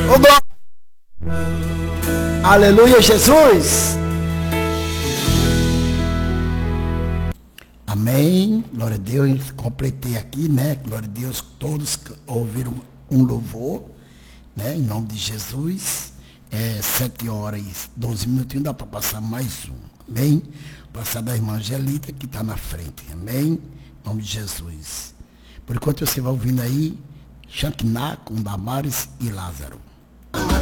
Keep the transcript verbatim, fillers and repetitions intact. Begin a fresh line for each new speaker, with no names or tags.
Oh, glória. Aleluia, Jesus. Amém. Glória a Deus. Completei aqui, né? Glória a Deus. Todos ouviram um louvor, né? Em nome de Jesus. É sete horas e doze minutinhos. Dá para passar mais um. Amém. Passar da irmã Angelita que está na frente. Amém. Em nome de Jesus. Por enquanto você vai ouvindo aí Xantiná com Damares e Lázaro.